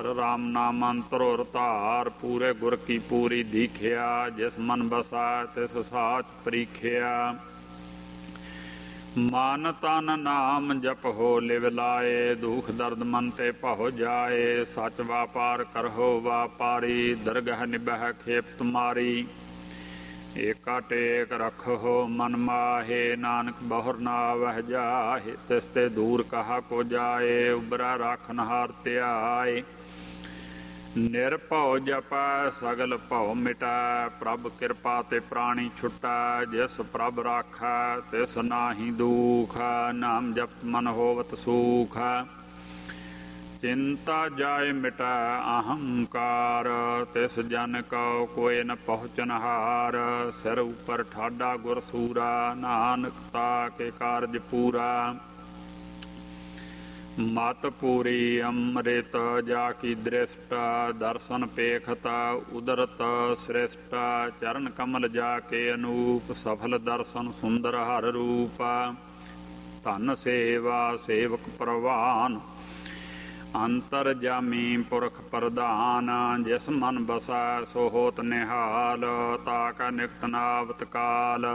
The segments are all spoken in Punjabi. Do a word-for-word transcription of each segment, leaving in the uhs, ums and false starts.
ਧਾਰ ਰਾਮ ਨਾਮ ਅੰਤਰ ਔਰ ਧਾਰ ਪੂਰੇ ਗੁਰ ਕੀ ਪੂਰੀ ਦੀਖਿਆ ਜਿਸ ਮਨ ਬਸਾ ਤਿਸ ਸਾਚ ਪ੍ਰੀਖਿਆ ਮਨ ਤਨ ਨਾਮ ਜਪੋ ਲਿਵ ਲਾਏ ਦੁਖ ਦਰਦ ਮਨ ਤੇ ਭਉ ਜਾਏ ਸਚ ਵਾਪਾਰ ਕਰਹੁ ਵਾਪਾਰੀ ਦਰਗਹ ਨਿਬਹਿ ਖੇਪ ਤੁਮਾਰੀ ਏਕਾ ਟੇਕ ਰਖੋ ਮਨ ਮਾਹੇ ਨਾਨਕ ਬਹੁਰ ਨਾ ਵਹਿ ਜਾਹੇ ਤਿਸ ਤੇ ਦੂਰ ਕਹਾ ਕੋ ਜਾਏ ਉਬਰਾ ਰਾਖਨ ਹਾਰ ਧਿਆਏ ਨਿਰਭਉ ਜਪੈ ਸਗਲ ਭਉ ਮਿਟੈ ਪ੍ਰਭ ਕਿਰਪਾ ਤੇ ਪ੍ਰਾਣੀ ਛੁਟੈ ਜਿਸ ਪ੍ਰਭ ਰਾਖੈ ਤਿਸ ਨਾਹੀ ਦੁਖ ਨਾਮ ਜਪਤ ਮਨ ਹੋਵਤ ਸੂਖ ਚਿੰਤਾ ਜਾਏ ਮਿਟੈ ਅਹੰਕਾਰ ਤਿਸ ਜਨ ਕਉ ਕੋਇ ਨ ਪਹੁੰਚਨਹਾਰ ਸਿਰ ਉਪਰ ਠਾਡਾ ਗੁਰ ਸੂਰਾ ਨਾਨਕ ਤਾ ਕੇ ਕਾਰਜ ਪੂਰਾ ਮਤ ਪੂਰੀ ਅੰਮ੍ਰਿਤ ਜਾ ਕੀ ਦ੍ਰਿਸ਼ਟ ਦਰਸ਼ਨ ਪੇਖਤ ਉਦਰਤ ਸ੍ਰਿਸ਼ਟ ਚਰਨ ਕਮਲ ਜਾ ਕੇ ਅਨੂਪ ਸਫਲ ਦਰਸ਼ਨ ਸੁੰਦਰ ਹਰ ਰੂਪ ਧਨ ਸੇਵਾ ਸੇਵਕ ਪ੍ਰਵਾਨ ਅੰਤਰ ਜਾਮੀ ਪੁਰਖ ਪ੍ਰਧਾਨ ਜਿਸ ਮਨ ਬਸੈ ਸੋ ਹੋਤ ਨਿਹਾਲ ਤਾਕਾ ਨਿਕਟ ਨਾਵਤ ਕਾਲ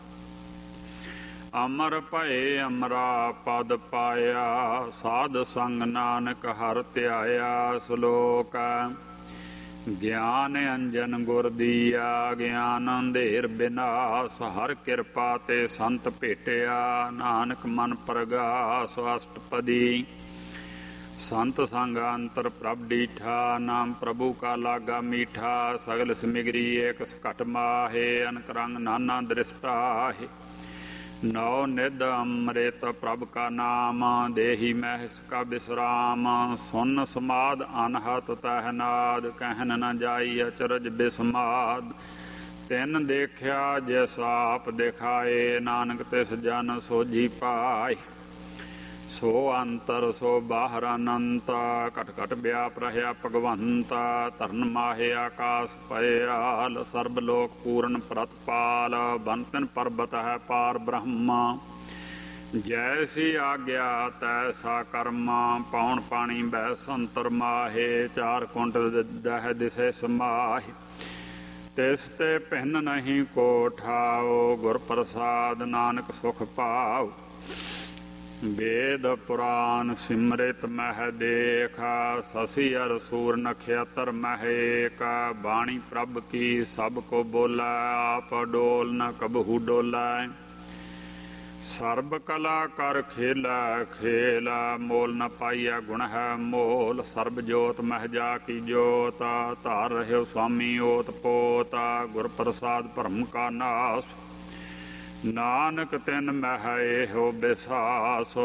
ਅਮਰ ਭਏ ਅਮਰਾ ਪਦ ਪਾਇਆ ਸਾਧ ਸੰਗ ਨਾਨਕ ਹਰਿ ਧਿਆਇਆ ਸ਼ਲੋਕ ਗਿਆਨ ਅੰਜਨ ਗੁਰ ਦੀਆ ਗਿਆਨ ਅੰਧੇਰ ਬਿਨਾਸ ਹਰ ਕਿਰਪਾ ਤੇ ਸੰਤ ਭੇਟਿਆ ਨਾਨਕ ਮਨ ਪ੍ਰਗਾਸ ਅਸ਼ਟਪਦੀ ਸੰਤ ਸੰਗ ਅੰਤਰ ਪ੍ਰਭ ਡੀਠਾ ਨਾਮ ਪ੍ਰਭੂ ਕਾ ਲਾਗਾ ਮੀਠਾ ਸਗਲ ਸਮਿਗਰੀ ਏਕ ਘਟ ਮਾਹੇ ਅਨਕ ਰੰਗ ਨਾਨਾ ਦ੍ਰਿਸ਼ਟਾਹੇ ਨੌ ਨਿਧ ਅੰਮ੍ਰਿਤ ਪ੍ਰਭ ਕਾ ਨਾਮ ਦੇਹੀ ਮਹਿਸ ਕਾ ਬਿਸਰਾਮ ਸੁਨ ਸਮਾਦ ਅਨਹਤ ਤਹਿਨਾਦ ਕਹਿਨ ਨ ਜਾਈ ਅਚਰਜ ਬਿਸਮਾਦ ਤਿੰਨ ਦੇਖਿਆ ਜਿਸ ਆਪ ਦਿਖਾਏ ਨਾਨਕ ਤਿਸ ਜਨ ਸੋਝੀ ਪਾਏ ਸੋ ਅੰਤਰ ਸੋ ਬਾਹਰ ਅਨੰਤ ਘਟ ਘਟ ਵਿਆਪ ਰਹਿਆ ਭਗਵੰਤ ਧਰਨ ਮਾਹੇ ਆਕਾਸ ਪਇਆਲ ਸਰਬ ਲੋਕ ਪੂਰਨ ਪ੍ਰਤਪਾਲ ਬੰਤਨ ਪਰਬਤ ਹੈ ਪਾਰ ਬ੍ਰਹਮਾ ਜੈਸੀ ਆਗਿਆ ਤੈਸਾ ਕਰਮਾ ਪੌਣ ਪਾਣੀ ਬਹਿ ਸੰਤਰ ਮਾਹੇ ਚਾਰ ਕੁੰਟ ਦਹਿ ਦਿਸੇ ਸਮਾਹੇ ਤਿਸ ਤੇ ਭਿੰਨ ਨਹੀਂ ਕੋ ਠਾਓ ਗੁਰ ਪ੍ਰਸਾਦ ਨਾਨਕ ਸੁਖ ਪਾਓ ਵੇਦ ਪੁਰਾਨ ਸਿਮਰਿਤ ਮਹਿ ਦੇਖਾ ਸਸੀ ਅਰ ਸੂਰ ਨਖਿਆਤਰ ਮਹੇਕ ਬਾਣੀ ਪ੍ਰਭ ਕੀ ਸਭ ਕੋ ਬੋਲਾ ਆਪ ਡੋਲ ਨ ਕਬਹੂ ਡੋਲਾ ਸਰਬ ਕਲਾ ਕਰ ਖੇਲਾ ਖੇਲਾ ਮੋਲ ਨ ਪਾਈਆ ਗੁਣ ਹੈ ਮੋਲ ਸਰਬ ਜੋਤ ਮਹਿ ਜਾ ਕੀ ਜੋਤ ਧਾਰ ਰਹਿਓ ਸੁਆਮੀ ਓਤ ਪੋਤ ਗੁਰ ਪ੍ਰਸਾਦ ਭਰਮ ਕਾ ਨਾਸ ਨਾਨਕ ਤਿਨ ਮਹਿ ਇਹੋ ਬਿਸਾਸ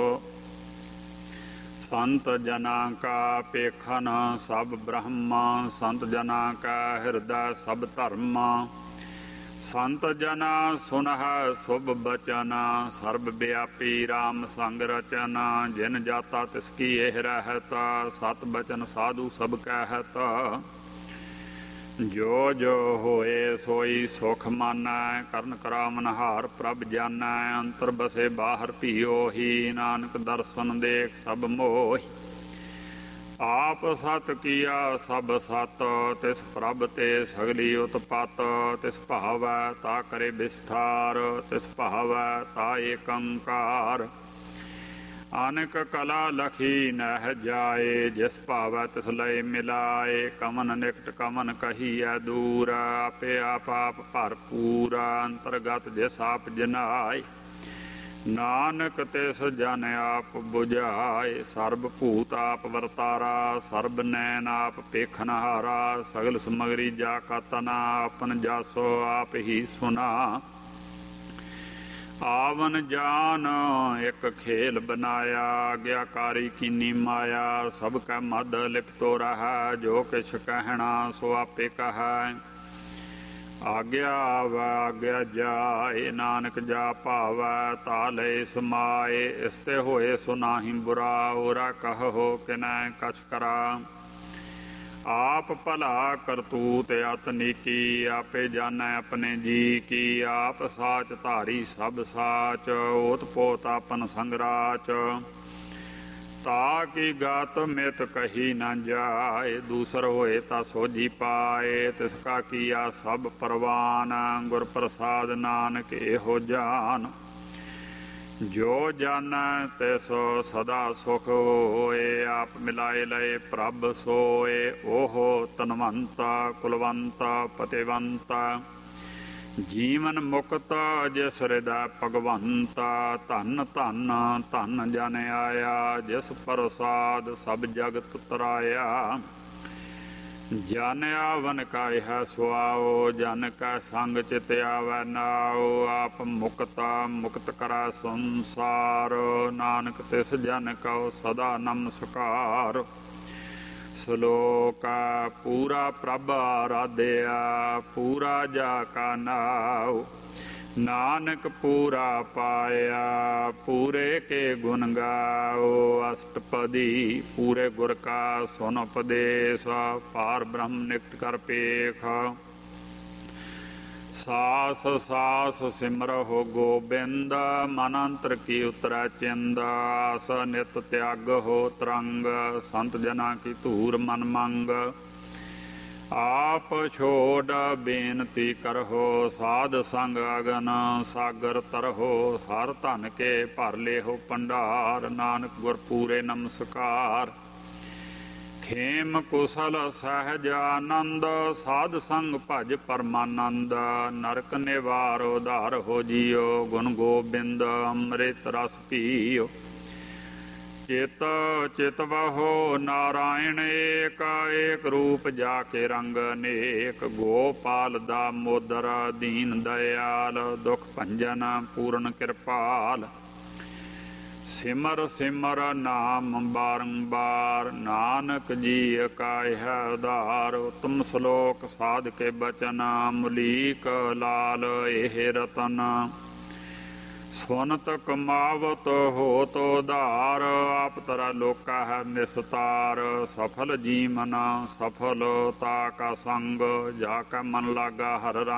ਸੰਤ ਜਨਾਂ ਕਾ ਪੇਖਨ ਸਭ ਬ੍ਰਹਮ ਸੰਤ ਜਨਾਂ ਕਾ ਹਿਰਦੈ ਸਭ ਧਰਮ ਸੰਤ ਜਨਾ ਸੁਨਹ ਸੁਭ ਬਚਨ ਸਰਬ ਵਿਆਪੀ ਰਾਮ ਸੰਗ ਰਚਨ ਜਿਨ ਜਾਤਾ ਤਿਸ ਕੀ ਇਹ ਰਹਿਤ ਸਤ ਬਚਨ ਸਾਧੂ ਸਭ ਕਹਿਤ ਜੋ ਜੋ ਹੋਏ ਸੋਈ ਸੁਖ ਮਾਨੈ ਕਰਨ ਕਰਾਵਨਹਾਰ ਪ੍ਰਭ ਜਾਨੈ ਅੰਤਰ ਬਸੇ ਬਾਹਰ ਭੀਓ ਹੀ ਨਾਨਕ ਦਰਸ਼ਨ ਦੇਖ ਸਭ ਮੋਹੀ ਆਪ ਸਤ ਕੀਆ ਸਭ ਸਤ ਤਿਸ ਪ੍ਰਭ ਤੇ ਸਗਲੀ ਉਤਪਤ ਤਿਸ ਭਾਵੈ ਤਾ ਕਰੇ ਵਿਸਥਾਰ ਤਿਸ ਭਾਵੈ ਤਾ ਏਕੰਕਾਰ ਅਨਕ ਕਲਾ ਲਖੀ ਨਹਿ ਜਾਏ ਜਿਸ ਭਾਵੈ ਤਿਸ ਲਏ ਮਿਲਾਏ ਕਮਨ ਨਿਕਟ ਕਮਨ ਕਹੀਐ ਦੂਰ ਆਪੇ ਆਪ ਆਪ ਭਰਪੂਰ ਅੰਤਰਗਤ ਜਿਸ ਆਪ ਜਨਾਏ ਨਾਨਕ ਤਿਸ ਜਨ ਆਪ ਬੁਝਾਏ ਸਰਬ ਭੂਤ ਆਪ ਵਰਤਾਰਾ ਸਰਬ ਨੈਣ ਆਪ ਪੇਖਨਹਾਰਾ ਸਗਲ ਸਮਗਰੀ ਜਾ ਕਾ ਤਨਾ ਆਪਨ ਜਾਸੋ ਆਪ ਹੀ ਸੁਨਾ ਆਵਨ ਜਾਨ ਇੱਕ ਖੇਲ ਬਣਾਇਆ ਆਗਿਆਕਾਰੀ ਕੀਨੀ ਮਾਇਆ ਸਭ ਕੈ ਮਦ ਲਿਪਤੋ ਰਹਾ ਜੋ ਕਿਛ ਕਹਿਣਾ ਸੋ ਆਪੇ ਕਹੈ ਆਗਿਆ ਆਵੈ ਆਗਿਆ ਜਾਏ ਨਾਨਕ ਜਾ ਭਾਵੈ ਤਾ ਲਏ ਸਮਾਏ ਇਸ ਤੇ ਹੋਏ ਸੋ ਨਾਹੀ ਬੁਰਾ ਓਰਾ ਕਹੋ ਕਿਨੈ ਕਛ ਕਰਾ ਆਪ ਭਲਾ ਕਰਤੂਤ ਅਤ ਨੀਕੀ ਆਪੇ ਜਾਣੈ ਆਪਣੇ ਜੀ ਕੀ ਆਪ ਸਾਚ ਧਾਰੀ ਸਭ ਸਾਚ ਓਤ ਪੋਤ ਆਪਨ ਸੰਗਰਾਚ ਤਾ ਕੀ ਗਾਤ ਮਿਤ ਕਹੀ ਨਾ ਜਾਏ, ਦੂਸਰ ਹੋਏ ਤਾ ਸੋਝੀ ਪਾਏ। ਤਿਸ ਕਾ ਕੀਆ ਸਭ ਪਰਵਾਨ, ਗੁਰ ਪ੍ਰਸਾਦ ਨਾਨਕ ਇਹੋ ਜਾਨ। ਜੋ ਜਾਨੈ ਤਿਸ ਸਦਾ ਸੁਖ ਹੋਏ, ਆਪ ਮਿਲਾਏ ਲਏ ਪ੍ਰਭ ਸੋਏ। ਓਹੋ ਧਨਵੰਤਾ ਕੁਲਵੰਤਾ ਪਤਿਵੰਤਾ, ਜੀਵਨ ਮੁਕਤ ਜਿਸ ਹਿਰਦੈ ਭਗਵੰਤਾ। ਧਨ ਧਨ ਧਨ ਜਨ ਆਇਆ, ਜਿਸ ਪ੍ਰਸਾਦ ਸਭ ਜਗਤ ਤਰਾਇਆ। ਜਨ ਆਵਨ ਕਾ ਇਹ ਸੁਆਓ, ਜਨ ਕਾ ਸੰਗ ਚਿਤ ਆਵੈ ਨਾਉ। ਆਪ ਮੁਕਤਾ ਮੁਕਤ ਕਰੈ ਸੰਸਾਰ, ਨਾਨਕ ਤਿਸ ਜਨ ਕਉ ਸਦਾ ਨਮਸਕਾਰ। ਸ਼ਲੋਕ ਪੂਰਾ ਪ੍ਰਭ ਆਰਾਧਿਆ, ਪੂਰਾ ਜਾ ਕਾ ਨਾਉ। ਨਾਨਕ ਪੂਰਾ ਪਾਇਆ, ਪੂਰੇ ਕੇ ਗੁਣ ਗਾਓ। ਅਸ਼ਟਪਦੀ ਪੂਰੇ ਗੁਰ ਕਾ ਸੁਨ ਉਪਦੇਸ਼, ਪਾਰ ਬ੍ਰਹਮ ਨਿਕਟ ਕਰ ਪੇਖ। ਸਾਸ ਸਾਸ ਸਿਮਰਹੁ ਗੋਬਿੰਦ, ਮਨ ਅੰਤਰ ਕੀ ਉਤਰੈ ਚਿੰਦ। ਆਸ ਨਿਤ ਤਿਆਗ ਹੋ ਤਰੰਗ, ਸੰਤ ਜਨਾ ਕੀ ਧੂਰ ਮਨ ਮੰਗ। ਆਪ ਛੋੜ ਬੇਨਤੀ ਕਰਹੁ, ਸਾਧ ਸੰਗ ਅਗਨ ਸਾਗਰ ਤਰਹੁ। ਹਰ ਧਨ ਕੇ ਭਰ ਲੇਹੁ ਭੰਡਾਰ, ਨਾਨਕ ਗੁਰ ਪੂਰੇ ਨਮਸਕਾਰ। ਖੇਮ ਕੁਸਲ ਸਹਿਜ ਆਨੰਦ, ਸਾਧ ਸੰਗ ਭਜ ਪਰਮਾਨੰਦ। ਨਰਕ ਨਿਵਾਰ ਉਧਾਰ ਹੋ ਜੀਓ, ਗੁਣ ਗੋਬਿੰਦ ਅੰਮ੍ਰਿਤ ਰਸ ਪੀਓ। ਚਿਤ ਚਿਤਵਹੁ ਨਾਰਾਇਣ ਏਕ, ਏਕ ਰੂਪ ਜਾ ਕੇ ਰੰਗ ਅਨੇਕ। ਗੋਪਾਲ ਦਾਮੋਦਰ ਦੀਨ ਦਇਆਲ, ਦੁਖ ਭੰਜਨ ਪੂਰਨ ਕਿਰਪਾਲ। ਸਿਮਰ ਸਿਮਰ ਨਾਮ ਬਾਰੰਬਾਰ, ਨਾਨਕ ਜੀ ਕਾ ਇਹ ਉਧਾਰ। ਉਤਮ ਸ਼ਲੋਕ ਸਾਧ ਕੇ ਬਚਨ, ਮੁਲੀਕ ਲਾਲ ਇਹ ਰਤਨ। ਸੁਨਤ ਕਮਾਵਤ ਹੋਤ ਉਧਾਰ, ਆਪ ਤਰਾ ਲੋਕਾ ਹੈ ਨਿਸਤਾਰ। ਸਫਲ ਜੀਵਨ ਸਫਲਤਾ ਕਾ ਸੰਗ, ਜਾ ਕਾ ਮਨ ਲਾਗਾ ਹਰ ਰੰਗ।